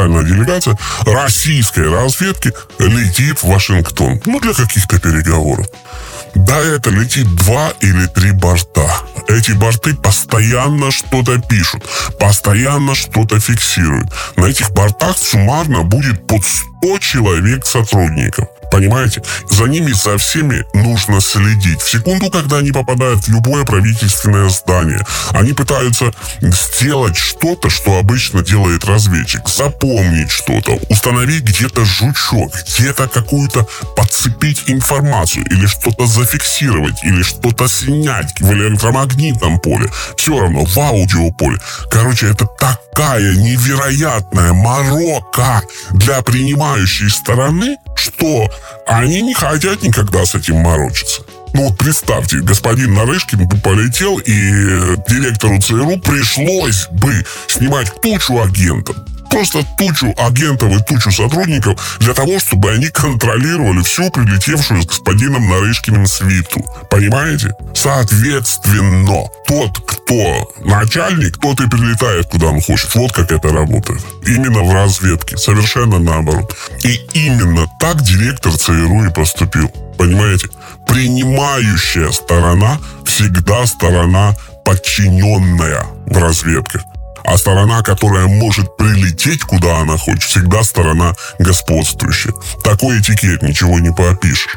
Speaker 8: российской разведки летит в Вашингтон. Ну, для каких-то переговоров. Да, это летит 2 или 3 борта. Эти борты постоянно что-то пишут, постоянно что-то фиксируют. На этих бортах суммарно будет под 100 человек сотрудников. Понимаете? За ними, за всеми нужно следить. В секунду, когда они попадают в любое правительственное здание, они пытаются сделать что-то, что обычно делает разведчик. Запомнить что-то, установить где-то жучок, где-то какую-то подцепить информацию, или что-то зафиксировать, или что-то снять в электромагнитном поле. Все равно, в аудиополе. Короче, это такая невероятная морока для принимающей стороны, что они не хотят никогда с этим морочиться. Ну вот представьте, господин Нарышкин полетел, и директору ЦРУ пришлось бы снимать тучу агентов. Просто тучу агентов и тучу сотрудников для того, чтобы они контролировали всю прилетевшую с господином Нарышкиным свиту. Понимаете? Соответственно, тот, кто начальник, тот и прилетает, куда он хочет. Вот как это работает. Именно в разведке. Совершенно наоборот. И именно так директор ЦРУ и поступил. Понимаете? Принимающая сторона всегда сторона подчиненная в разведках. А сторона, которая может прилететь, куда она хочет, всегда сторона господствующая. Такой этикет, ничего не попишешь.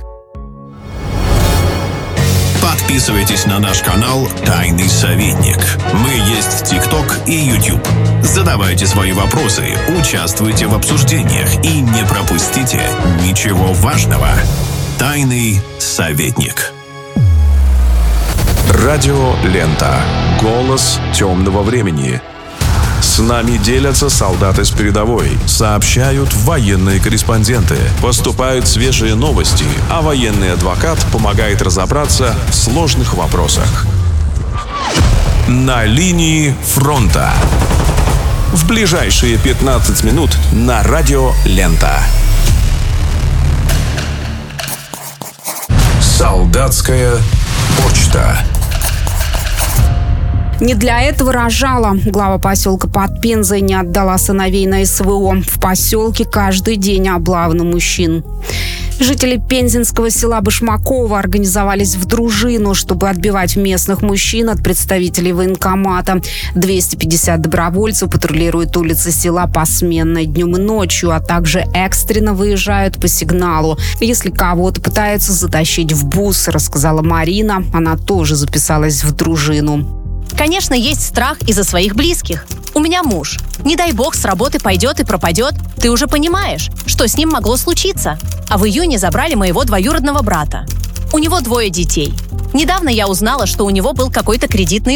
Speaker 1: Подписывайтесь на наш канал «Тайный советник». Мы есть в ТикТок и YouTube. Задавайте свои вопросы, участвуйте в обсуждениях и не пропустите ничего важного. «Тайный советник».
Speaker 2: Радио Лента. Голос темного времени. С С нами делятся солдаты с передовой, сообщают военные корреспонденты, поступают свежие новости, а военный адвокат помогает разобраться в сложных вопросах. На линии фронта. В ближайшие 15 минут на радио «Лента». Солдатская почта.
Speaker 11: Не для этого рожала. Глава поселка под Пензой не отдала сыновей на СВО. В поселке каждый день облавы мужчин. Жители пензенского села Башмакова организовались в дружину, чтобы отбивать местных мужчин от представителей военкомата. 250 добровольцев патрулируют улицы села посменно днем и ночью, а также экстренно выезжают по сигналу, если кого-то пытаются затащить в бус, рассказала Марина. Она тоже записалась в дружину.
Speaker 12: Конечно, есть страх из-за своих близких. У меня муж. Не дай бог, с работы пойдет и пропадет. Ты уже понимаешь, что с ним могло случиться. А в июне забрали моего двоюродного брата. У него 2 детей. Недавно я узнала, что у него был какой-то кредитный